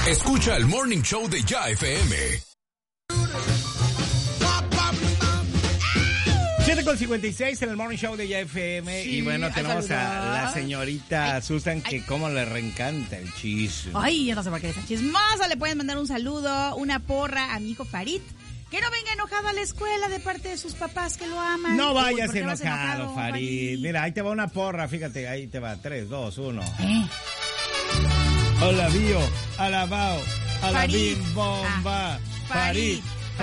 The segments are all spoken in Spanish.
Escucha el Morning Show de Ya FM. 7:56 en el Morning Show de Ya FM. Sí, y bueno, tenemos a la señorita Susan, que como le reencanta el chisme. Ay, yo no sé por qué es chismosa. Le pueden mandar un saludo, una porra a mi hijo Farid. Que no venga enojado a la escuela de parte de sus papás que lo aman. No vayas enojado, Farid. Mira, ahí te va una porra, fíjate, ahí te va. 3, 2, 1. Hola, Bio, alabao, alabim, bomba. Farid.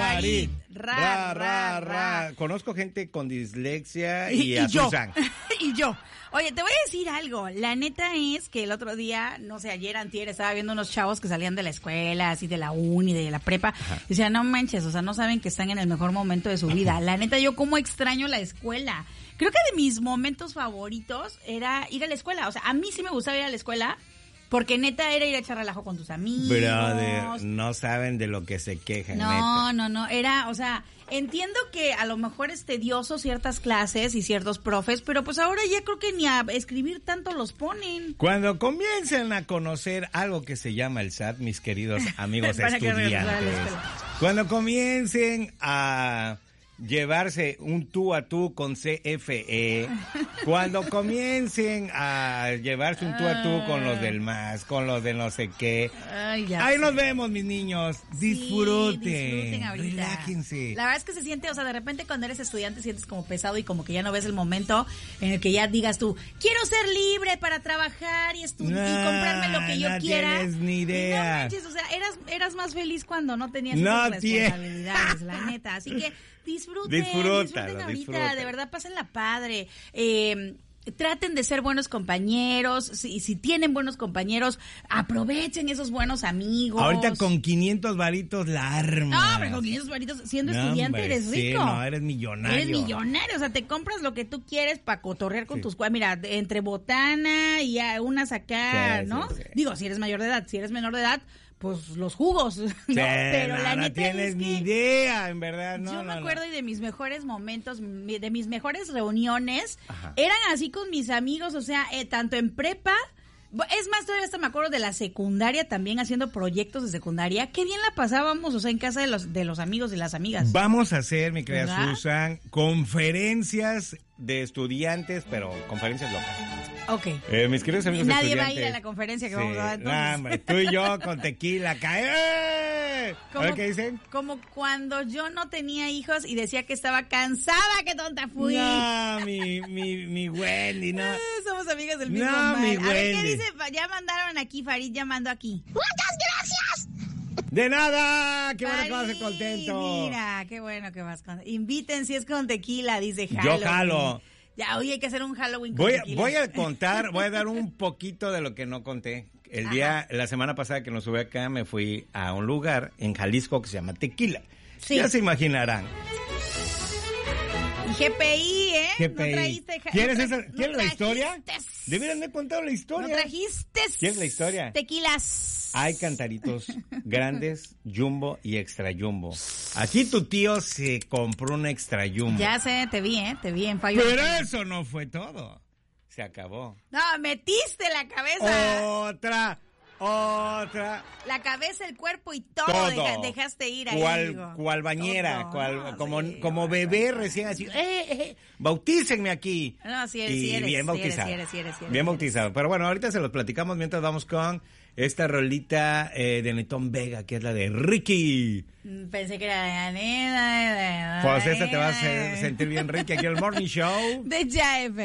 Ra. Conozco gente con dislexia y a Susan. Y yo. Oye, te voy a decir algo. La neta es que el otro día, no sé, ayer, antier, estaba viendo unos chavos que salían de la escuela, así de la uni, de la prepa. Y decían, no manches, o sea, no saben que están en el mejor momento de su vida. La neta, yo cómo extraño la escuela. Creo que de mis momentos favoritos era ir a la escuela. O sea, a mí sí me gustaba ir a la escuela. Porque neta era ir a echar relajo con tus amigos. Brother, no saben de lo que se quejan, neta. No, era, o sea, entiendo que a lo mejor es tedioso ciertas clases y ciertos profes, pero pues ahora ya creo que ni a escribir tanto los ponen. Cuando comiencen a conocer algo que se llama el SAT, mis queridos amigos estudiantes, cuando comiencen a llevarse un tú a tú con CFE, cuando comiencen a llevarse un tú a tú con los del MAS, con los de no sé qué. Ahí nos vemos, mis niños. Disfruten ahorita. Relájense. La verdad es que se siente, o sea, de repente cuando eres estudiante sientes como pesado y como que ya no ves el momento en el que ya digas tú, quiero ser libre para trabajar y comprarme lo que yo quiera. No tienes ni idea. No manches, o sea, eras más feliz cuando no tenías esas responsabilidades, la neta. Así que disfruten ahorita, de verdad, pásenla padre. Traten de ser buenos compañeros. Si tienen buenos compañeros, aprovechen esos buenos amigos. Ahorita con 500 varitos la armas. No, hombre, con 500 varitos, siendo estudiante eres rico. Sí, no, eres millonario. Eres millonario, o sea, te compras lo que tú quieres para cotorrear con tus cuadros. Mira, entre botana y unas acá, ¿no? Sí. Digo, si eres mayor de edad, si eres menor de edad, pues los jugos, ¿no? Pero la neta tienes es ni idea, en verdad, yo me acuerdo y de mis mejores momentos, de mis mejores reuniones, eran así con mis amigos, o sea, tanto en prepa, es más, todavía hasta me acuerdo de la secundaria también, haciendo proyectos de secundaria. Qué bien la pasábamos, o sea, en casa de los amigos y las amigas. Vamos a hacer, mi querida Susan, conferencias de estudiantes, pero conferencias locales. Ok. Mis queridos amigos nadie estudiantes. va a ir a la conferencia que vamos a dar entonces. Hombre, tú y yo con tequila, cae. A ver qué dicen. Como cuando yo no tenía hijos y decía que estaba cansada, qué tonta fui. No, mi Wendy, no. Somos amigas del mismo mal. Mi Wendy. A ver, ¿qué dice? Ya mandaron aquí, Farid ya mandó aquí. ¡Muchas gracias! De nada, qué bueno Farid, que vas contento. Mira, qué bueno que vas contento. Inviten si es con tequila, dice Halloween. Yo jalo. Ya, hoy hay que hacer un Halloween con tequila. Voy a dar un poquito de lo que no conté. La semana pasada que nos subí acá, me fui a un lugar en Jalisco que se llama Tequila. Sí. Ya se imaginarán. Y GPI, ¿eh? GPI. No trajiste... ¿Quieres la historia? Debieran de contar la historia. No trajiste... ¿Quieres la historia? Tequilas. Hay cantaritos grandes, jumbo y extra jumbo. Aquí tu tío se compró un extra jumbo. Ya sé, te vi en Fallo. Pero eso no fue todo. Se acabó. No, metiste la cabeza. Otra. La cabeza, el cuerpo y todo. Dejaste ir ahí. Cual bañera, como bebé recién así. Bautícenme aquí. No, sí eres. Bien bautizado. Sí eres. Bien bautizado. Pero bueno, ahorita se los platicamos mientras vamos con esta rolita de Netón Vega, que es la de Ricky. Pensé que era de Anela. Pues esta te va a sentir bien, Ricky, aquí en el Morning Show de Ya FM.